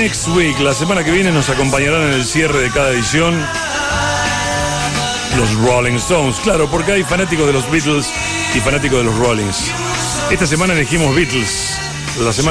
next week. La semana que viene nos acompañarán en el cierre de cada edición los Rolling Stones. Claro, porque hay fanáticos de los Beatles y fanáticos de los Rollings. Esta semana elegimos Beatles. La semana